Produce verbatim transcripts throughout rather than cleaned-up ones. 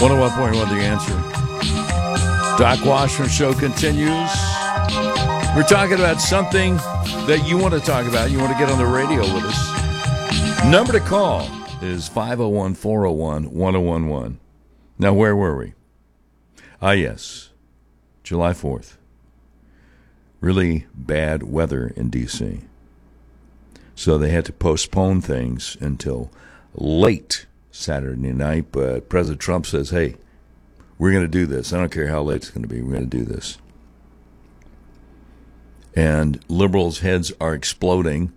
one oh one point one The Answer. Doc Washburn Show continues. We're talking about something that you want to talk about. You want to get on the radio with us. Number to call is five oh one, four oh one, one oh one one. Now, where were we? Ah, yes. July fourth. Really bad weather in D C So they had to postpone things until late Saturday night. But President Trump says, hey, we're going to do this. I don't care how late it's going to be. We're going to do this. And liberals' heads are exploding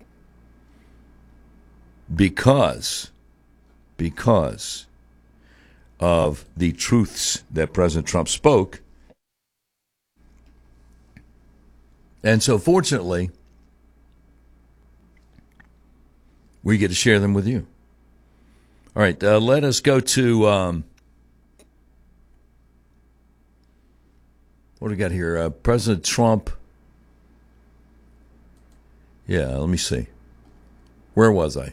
because, because of the truths that President Trump spoke. And so, fortunately, we get to share them with you. All right, uh, let us go to, um, what do we got here? Uh, President Trump. Yeah, let me see. Where was I?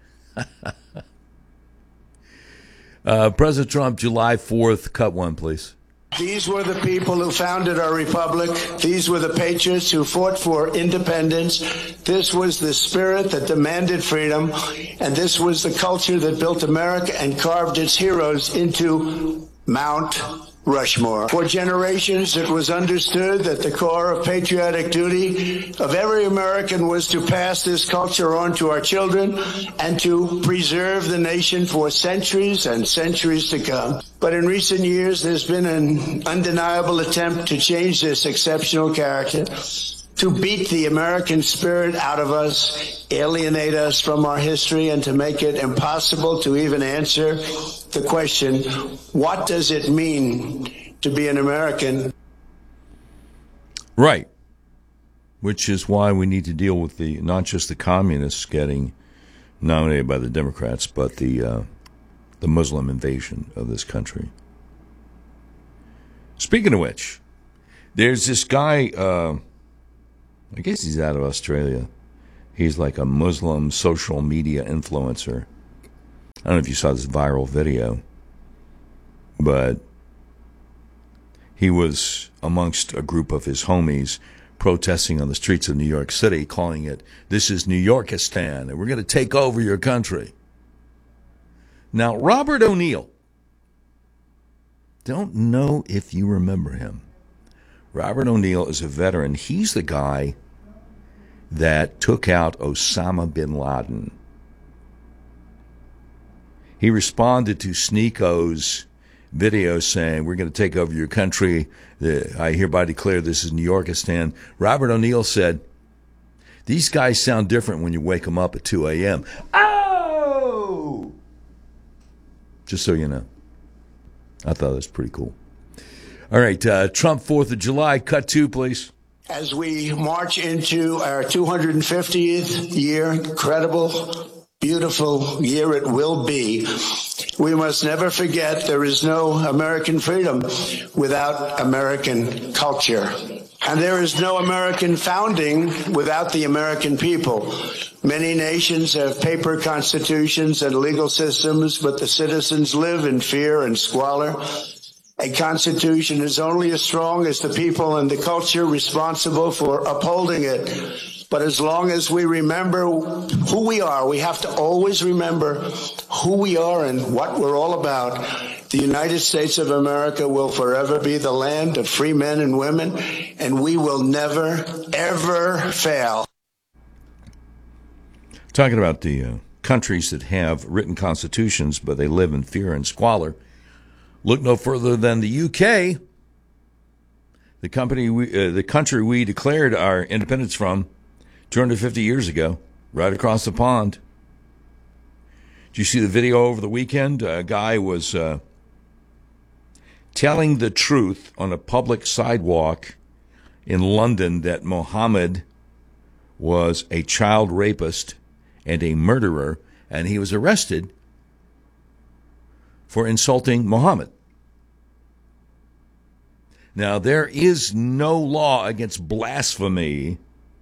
uh, President Trump, July fourth, cut one, please. These were the people who founded our republic. These were the patriots who fought for independence. This was the spirit that demanded freedom. And this was the culture that built America and carved its heroes into Mount Rushmore. For generations, it was understood that the core of patriotic duty of every American was to pass this culture on to our children and to preserve the nation for centuries and centuries to come. But in recent years, there's been an undeniable attempt to change this exceptional character, to beat the American spirit out of us, alienate us from our history, and to make it impossible to even answer the question, what does it mean to be an American? Right. Which is why we need to deal with the not just the communists getting nominated by the Democrats, but the uh, the Muslim invasion of this country. Speaking of which, there's this guy, uh, I guess he's out of Australia. He's like a Muslim social media influencer. I don't know if you saw this viral video, but he was amongst a group of his homies protesting on the streets of New York City, calling it, this is New Yorkistan, and we're going to take over your country. Now, Robert O'Neill, don't know if you remember him. Robert O'Neill is a veteran. He's the guy that took out Osama bin Laden. He responded to Sneako's video saying, we're going to take over your country. I hereby declare this is New Yorkistan. Robert O'Neill said, these guys sound different when you wake them up at two a.m. Oh! Just so you know. I thought that was pretty cool. All right, uh, Trump, fourth of July, cut two, please. As we march into our two hundred fiftieth year, incredible, beautiful year it will be, we must never forget there is no American freedom without American culture. And there is no American founding without the American people. Many nations have paper constitutions and legal systems, but the citizens live in fear and squalor. A constitution is only as strong as the people and the culture responsible for upholding it. But as long as we remember who we are, we have to always remember who we are and what we're all about. The United States of America will forever be the land of free men and women, and we will never, ever fail. Talking about the uh, countries that have written constitutions, but they live in fear and squalor. Look no further than the U K, the company, we, uh, the country we declared our independence from two hundred fifty years ago, right across the pond. Did you see the video over the weekend? A guy was uh, telling the truth on a public sidewalk in London that Mohammed was a child rapist and a murderer, and he was arrested for insulting Mohammed. Now, there is no law against blasphemy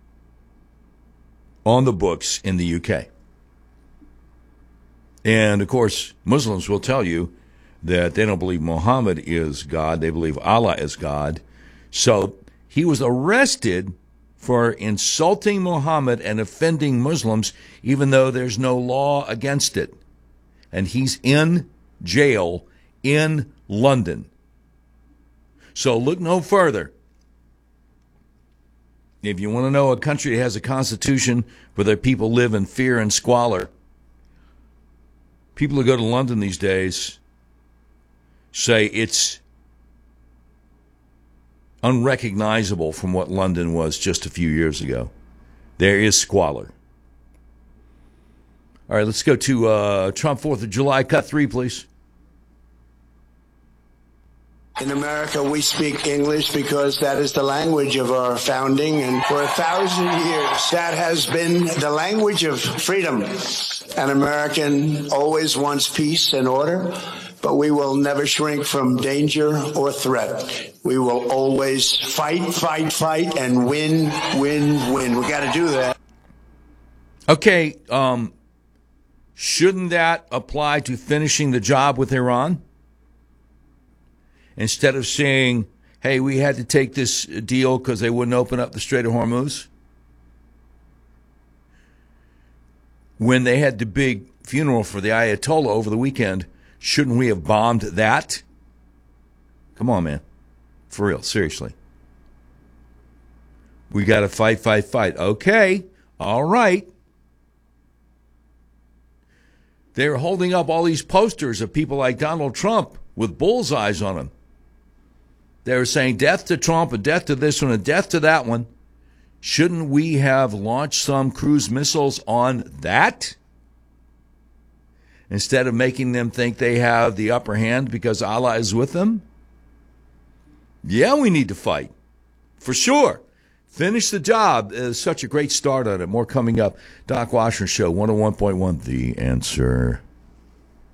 on the books in the U K. And, of course, Muslims will tell you that they don't believe Muhammad is God. They believe Allah is God. So he was arrested for insulting Muhammad and offending Muslims, even though there's no law against it. And he's in jail in London. So look no further. If you want to know a country that has a constitution where their people live in fear and squalor, people who go to London these days say it's unrecognizable from what London was just a few years ago. There is squalor. All right, let's go to uh, Trump fourth of July. Cut three, please. In America, we speak English because that is the language of our founding. And for a thousand years, that has been the language of freedom. An American always wants peace and order, but we will never shrink from danger or threat. We will always fight, fight, fight, and win, win, win. We got to do that. Okay, um, shouldn't that apply to finishing the job with Iran? Instead of saying, hey, we had to take this deal because they wouldn't open up the Strait of Hormuz? When they had the big funeral for the Ayatollah over the weekend, shouldn't we have bombed that? Come on, man. For real, seriously. We got to fight, fight, fight. Okay, all right. They're holding up all these posters of people like Donald Trump with bullseyes on them. They were saying death to Trump, a death to this one, a death to that one. Shouldn't we have launched some cruise missiles on that? Instead of making them think they have the upper hand because Allah is with them? Yeah, we need to fight. For sure. Finish the job. It's such a great start on it. More coming up. Doc Washington Show, one oh one point one The Answer.